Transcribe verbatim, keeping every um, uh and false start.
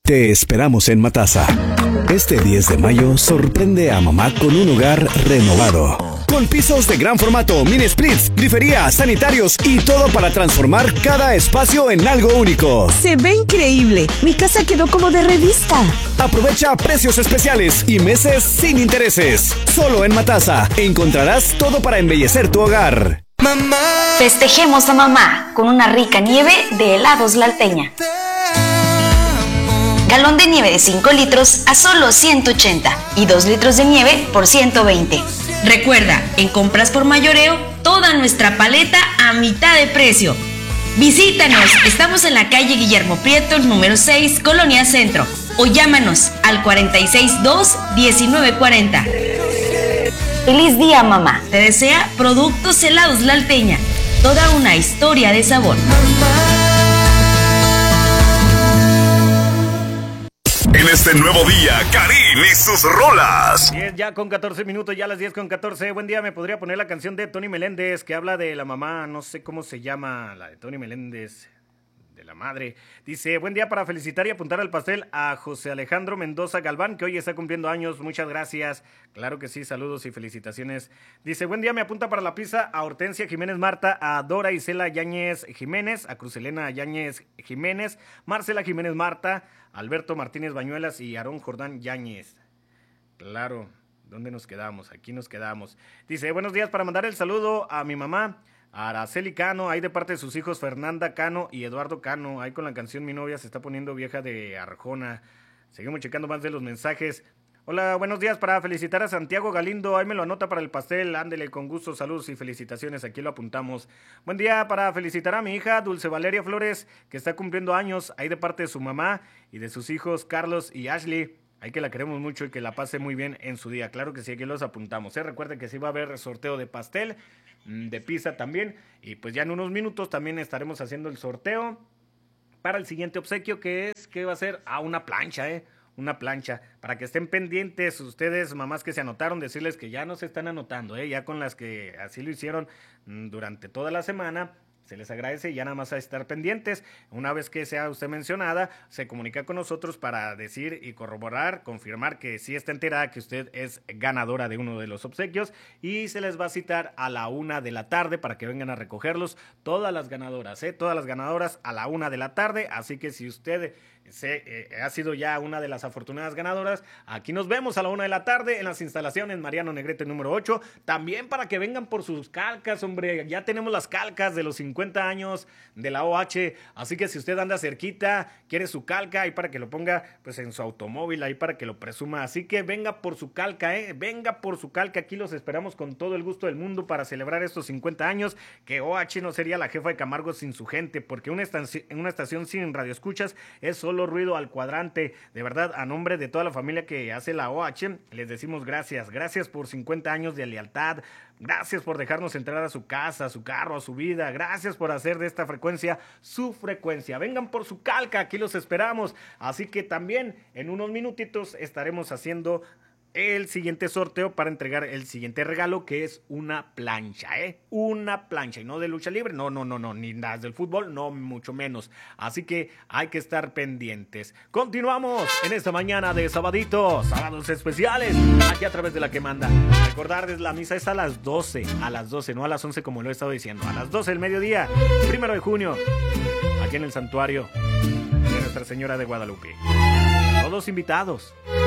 Te esperamos en Matasa. Este diez de mayo sorprende a mamá con un hogar renovado. Con pisos de gran formato, mini splits, grifería, sanitarios y todo para transformar cada espacio en algo único. Se ve increíble. Mi casa quedó como de revista. Aprovecha precios especiales y meses sin intereses. Solo en Matasa encontrarás todo para embellecer tu hogar. Mamá. Festejemos a mamá con una rica nieve de helados La Alteña. Galón de nieve de cinco litros a solo ciento ochenta y dos litros de nieve por ciento veinte. Recuerda, en compras por mayoreo, toda nuestra paleta a mitad de precio. Visítanos, estamos en la calle Guillermo Prieto, número seis, Colonia Centro. O llámanos al cuarenta y seis dos diecinueve cuarenta. Feliz día, mamá. Te desea Productos Helados La Alteña. Toda una historia de sabor. En este nuevo día, Karim y sus rolas. diez ya con catorce minutos, ya a las diez con catorce. Buen día, me podría poner la canción de Tony Meléndez que habla de la mamá, no sé cómo se llama, la de Tony Meléndez, de la madre. Dice, buen día para felicitar y apuntar al pastel a José Alejandro Mendoza Galván, que hoy está cumpliendo años. Muchas gracias. Claro que sí, saludos y felicitaciones. Dice, buen día, me apunta para la pizza a Hortensia Jiménez Marta, a Dora Isela Yáñez Jiménez, a Cruzelena Yáñez Jiménez, Marcela Jiménez Marta, Alberto Martínez Bañuelas y Aarón Jordán Yáñez. Claro, ¿dónde nos quedamos? Aquí nos quedamos. Dice, buenos días, para mandar el saludo a mi mamá, a Araceli Cano, ahí de parte de sus hijos Fernanda Cano y Eduardo Cano, ahí con la canción Mi novia se está poniendo vieja de Arjona. Seguimos checando más de los mensajes. Hola, buenos días, para felicitar a Santiago Galindo, ahí me lo anota para el pastel, ándele, con gusto, saludos y felicitaciones, aquí lo apuntamos. Buen día para felicitar a mi hija Dulce Valeria Flores, que está cumpliendo años, ahí de parte de su mamá y de sus hijos Carlos y Ashley, ahí que la queremos mucho y que la pase muy bien en su día, claro que sí, aquí los apuntamos, ¿eh? Recuerden que sí va a haber sorteo de pastel, de pizza también, y pues ya en unos minutos también estaremos haciendo el sorteo para el siguiente obsequio, que es, que va a ser a una plancha, ¿eh? Una plancha, para que estén pendientes ustedes, mamás que se anotaron, decirles que ya no se están anotando, ¿eh? Ya con las que así lo hicieron durante toda la semana, se les agradece y ya nada más a estar pendientes. Una vez que sea usted mencionada, se comunica con nosotros para decir y corroborar, confirmar que sí está enterada que usted es ganadora de uno de los obsequios y se les va a citar a la una de la tarde para que vengan a recogerlos todas las ganadoras, ¿eh? Todas las ganadoras a la una de la tarde, así que si usted se, eh, ha sido ya una de las afortunadas ganadoras, aquí nos vemos a la una de la tarde en las instalaciones Mariano Negrete número ocho, también para que vengan por sus calcas, hombre, ya tenemos las calcas de los cincuenta años de la O H, así que si usted anda cerquita, quiere su calca, ahí para que lo ponga pues en su automóvil, ahí para que lo presuma, así que venga por su calca, eh, venga por su calca, aquí los esperamos con todo el gusto del mundo para celebrar estos cincuenta años, que O H no sería la jefa de Camargo sin su gente, porque una estación, una estación sin radioescuchas es solo ruido al cuadrante. De verdad, a nombre de toda la familia que hace la O H, les decimos gracias, gracias por cincuenta años de lealtad, gracias por dejarnos entrar a su casa, a su carro, a su vida, gracias por hacer de esta frecuencia su frecuencia. Vengan por su calca, aquí los esperamos, así que también en unos minutitos estaremos haciendo el siguiente sorteo para entregar el siguiente regalo, que es una plancha, ¿eh? Una plancha, y no de lucha libre, no, no, no, no, ni las del fútbol, no, mucho menos. Así que hay que estar pendientes. Continuamos en esta mañana de sabadito, sábados especiales, aquí a través de La Que Manda. Recordarles, la misa es a las doce, a las doce, no a las once como lo he estado diciendo, a las doce del mediodía, primero de junio, aquí en el santuario de Nuestra Señora de Guadalupe. Todos invitados.